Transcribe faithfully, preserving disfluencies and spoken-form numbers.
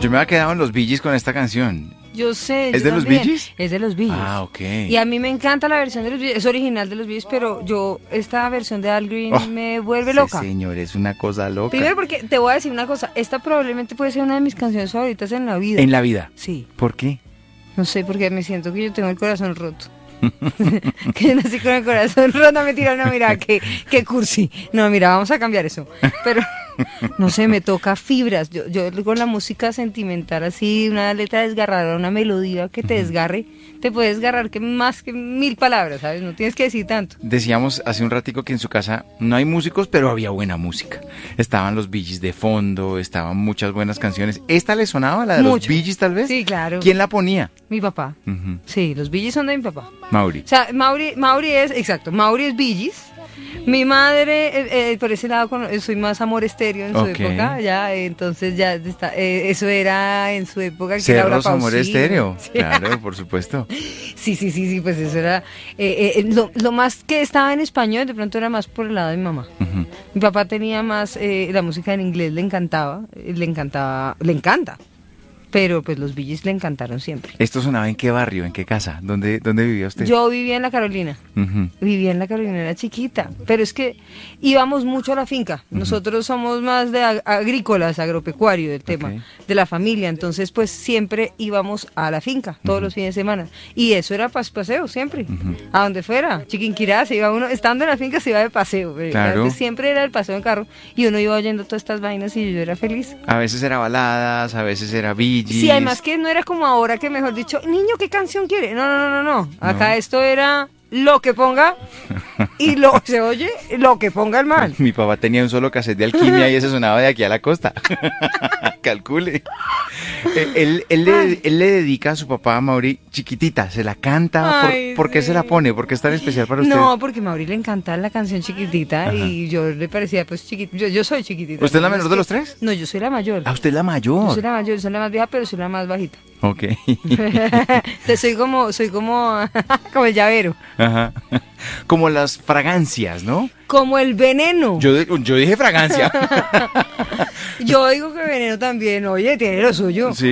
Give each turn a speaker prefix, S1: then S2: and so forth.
S1: Yo me había quedado en los Bee Gees con esta canción.
S2: Yo sé.
S1: ¿Es
S2: yo
S1: de los
S2: también.
S1: Bee Gees?
S2: Es de los Bee Gees.
S1: Ah, ok.
S2: Y a mí me encanta la versión de los Bee Gees, es original de los Bee Gees, pero yo, esta versión de Al Green
S1: Oh,
S2: me vuelve
S1: sí,
S2: loca.
S1: señor, es una cosa loca.
S2: Primero porque te voy a decir una cosa, esta probablemente puede ser una de mis canciones favoritas en la vida.
S1: En la vida.
S2: Sí,
S1: ¿Por qué?
S2: no sé, porque me siento que yo tengo el corazón roto. Que yo nací con el corazón roto, no, mentira, no, mira, qué, qué cursi. No, mira, vamos a cambiar eso. Pero, no sé, me toca fibras. Yo, yo con la música sentimental así, una letra desgarradora, una melodía que te desgarre, te puede desgarrar que más que mil palabras, ¿sabes? No tienes que decir tanto.
S1: Decíamos hace un ratico que en su casa no hay músicos, pero había buena música. Estaban los Bee Gees de fondo, estaban muchas buenas canciones. ¿Esta le sonaba, la de
S2: Mucho.
S1: los Bee Gees tal vez?
S2: Sí, claro.
S1: ¿Quién la ponía?
S2: Mi papá.
S1: Ujú.
S2: Sí, los Bee Gees son de mi papá.
S1: Mauri.
S2: O sea, Mauri, Mauri es, exacto, Mauri es Bee Gees. Mi madre, eh, eh, por ese lado, con- soy más Amor Estéreo en su
S1: Ok.
S2: época, ya, eh, entonces ya está, eh, eso era en su época. que
S1: Cerros
S2: Laura
S1: Amor
S2: Pausini.
S1: Estéreo.
S2: Sí.
S1: Claro, por supuesto.
S2: Sí, sí, sí, sí, pues eso era, eh, eh, lo, lo más que estaba en español, de pronto era más por el lado de mi mamá.
S1: Ujú.
S2: Mi papá tenía más, eh, la música en inglés le encantaba, eh, le encantaba, le encanta, pero pues los Bee Gees le encantaron siempre.
S1: ¿Esto sonaba en qué barrio, en qué casa? ¿Dónde, dónde vivía usted?
S2: Yo vivía en la Carolina.
S1: Ujú.
S2: Vivía en la Carolina, era chiquita, pero es que íbamos mucho a la finca. Nosotros somos más de ag- agrícolas, agropecuario, del tema,
S1: Ok.
S2: de la familia. Entonces, pues siempre íbamos a la finca, todos los fines de semana. Y eso era pas paseo, siempre. A donde fuera. Chiquinquirá, se iba uno, estando en la finca se iba de paseo. pero
S1: Claro.
S2: antes siempre era el paseo en carro y uno iba oyendo todas estas vainas y yo era feliz.
S1: A veces era baladas, a veces era Bee Gees.
S2: Sí, además que no era como ahora que mejor dicho, niño, ¿qué canción quiere? No, no, no, no, no. Acá esto era lo que ponga y lo se oye lo que ponga el mal.
S1: Mi papá tenía un solo cassette de Alquimia y ese sonaba de aquí a la costa. Calcule. Eh, Él, él, le, él le dedica a su papá, a Mauri, Chiquitita, se la canta. ¿Por,
S2: Ay,
S1: ¿por qué
S2: sí.
S1: se la pone? ¿Por qué es tan especial para usted?
S2: No, porque a Mauri le encantaba la canción chiquitita
S1: Ajá.
S2: y yo le parecía pues chiquitita. Yo, yo soy chiquitita.
S1: ¿Usted es la
S2: ¿no?
S1: menor
S2: Es
S1: de
S2: que-
S1: los tres?
S2: No, yo soy la mayor.
S1: Ah, usted es la
S2: Yo
S1: mayor.
S2: soy la mayor, soy la más vieja, pero soy la más bajita.
S1: Ok.
S2: Entonces soy como, soy como, como el llavero,
S1: Ajá. Como las fragancias, ¿no?
S2: como el veneno.
S1: Yo, yo dije fragancia.
S2: Yo digo que veneno también, oye, tiene lo suyo.
S1: Sí.